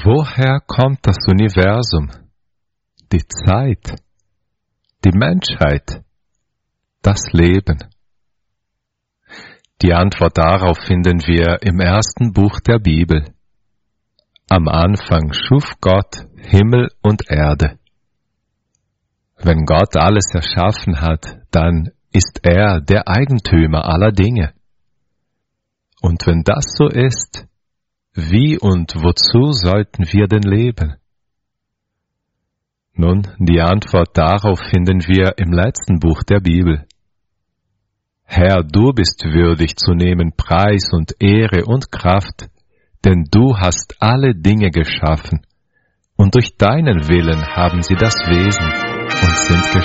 Woher kommt das Universum, die Zeit, die Menschheit, das Leben? Die Antwort darauf finden wir im ersten Buch der Bibel. Am Anfang schuf Gott Himmel und Erde. Wenn Gott alles erschaffen hat, dann ist er der Eigentümer aller Dinge. Und wenn das so ist, wie und wozu sollten wir denn leben? Nun, die Antwort darauf finden wir im letzten Buch der Bibel. Herr, du bist würdig zu nehmen Preis und Ehre und Kraft, denn du hast alle Dinge geschaffen, und durch deinen Willen haben sie das Wesen und sind